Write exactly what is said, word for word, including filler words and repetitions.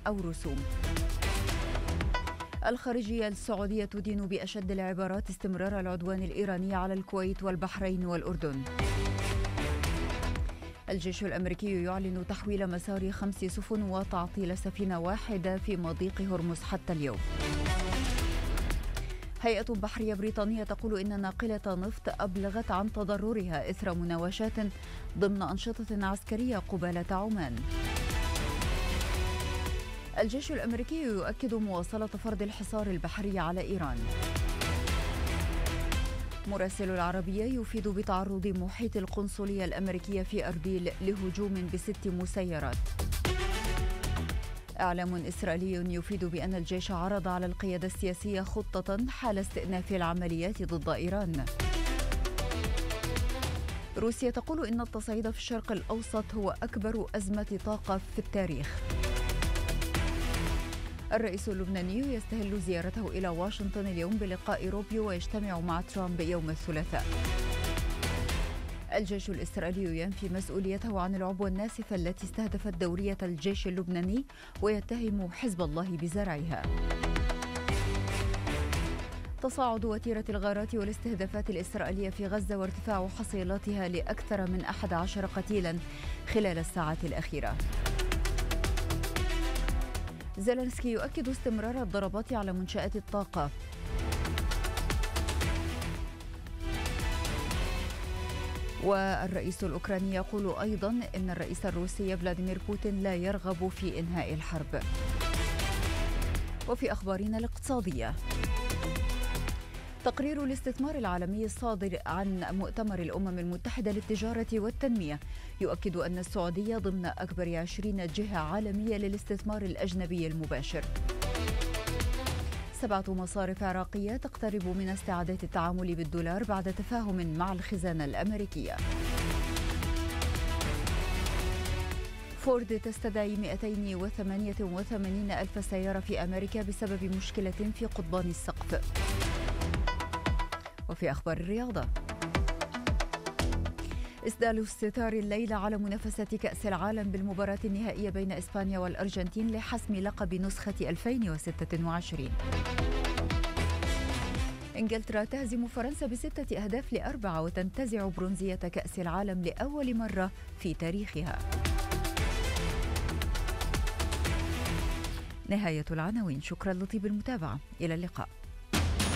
أو رسوم. الخارجية السعودية تدين بأشد العبارات استمرار العدوان الإيراني على الكويت والبحرين والأردن. الجيش الأمريكي يعلن تحويل مسار خمس سفن وتعطيل سفينة واحدة في مضيق هرمز حتى اليوم. هيئة بحرية بريطانية تقول إن ناقلة نفط أبلغت عن تضررها إثر مناوشات ضمن أنشطة عسكرية قبالة عمان. الجيش الأمريكي يؤكد مواصلة فرض الحصار البحري على إيران. مراسل العربية يفيد بتعرض محيط القنصلية الأمريكية في أربيل لهجوم بست مسيرات. إعلام إسرائيلي يفيد بأن الجيش عرض على القيادة السياسية خطة حال استئناف العمليات ضد إيران. روسيا تقول إن التصعيد في الشرق الأوسط هو أكبر أزمة طاقة في التاريخ. الرئيس اللبناني يستهل زيارته إلى واشنطن اليوم بلقاء روبيو ويجتمع مع ترامب يوم الثلاثاء. الجيش الإسرائيلي ينفي مسؤوليته عن العبوة الناسفة التي استهدفت دورية الجيش اللبناني ويتهم حزب الله بزرعها. تصاعد وتيرة الغارات والاستهدافات الإسرائيلية في غزة وارتفاع حصيلاتها لأكثر من أحد عشر قتيلا خلال الساعات الأخيرة. زيلينسكي يؤكد استمرار الضربات على منشآت الطاقة. والرئيس الأوكراني يقول أيضا إن الرئيس الروسي فلاديمير بوتين لا يرغب في إنهاء الحرب. وفي أخبارنا الاقتصادية، تقرير الاستثمار العالمي الصادر عن مؤتمر الأمم المتحدة للتجارة والتنمية يؤكد أن السعودية ضمن أكبر عشرين جهة عالمية للاستثمار الأجنبي المباشر. سبعة مصارف عراقية تقترب من استعادة التعامل بالدولار بعد تفاهم مع الخزانة الأمريكية. فورد تستدعي مئتين وثمانية وثمانين ألف سيارة في أمريكا بسبب مشكلة في قضبان السقف. وفي أخبار الرياضة، إسدال الستار الليلة على منافسة كأس العالم بالمباراة النهائية بين إسبانيا والأرجنتين لحسم لقب نسخة ألفين وستة وعشرين. إنجلترا تهزم فرنسا بستة أهداف لأربعة وتنتزع برونزية كأس العالم لأول مرة في تاريخها. نهاية العناوين. شكرا لطيب المتابعة، إلى اللقاء.